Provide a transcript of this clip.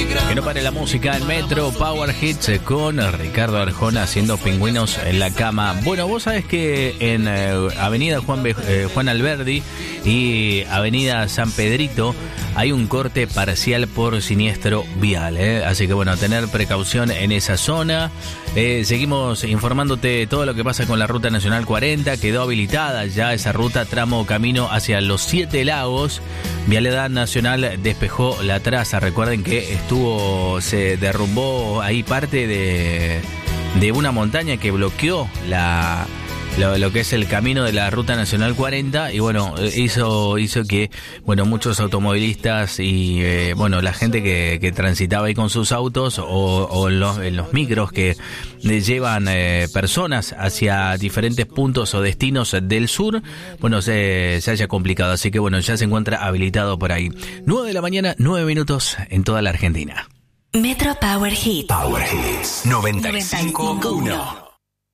Que no pare la música en Metro Power Hits con Ricardo Arjona haciendo Pingüinos en la cama. Bueno, vos sabés que en Avenida Juan Alberdi y Avenida San Pedrito hay un corte parcial por siniestro vial, así que bueno, tener precaución en esa zona. Seguimos informándote todo lo que pasa con la Ruta Nacional 40. Quedó habilitada ya esa ruta, tramo camino hacia los 7 Lagos. Vialidad Nacional despejó la traza. Recuerden que se derrumbó ahí parte de una montaña que bloqueó lo que es el camino de la Ruta Nacional 40 y bueno, hizo que bueno, muchos automovilistas y la gente que transitaba ahí con sus autos o en los micros que llevan personas hacia diferentes puntos o destinos del sur, bueno, se haya complicado, así que bueno, ya se encuentra habilitado por ahí. 9 de la mañana, 9 minutos en toda la Argentina. Metro Power Hits. Power Hits 95.1.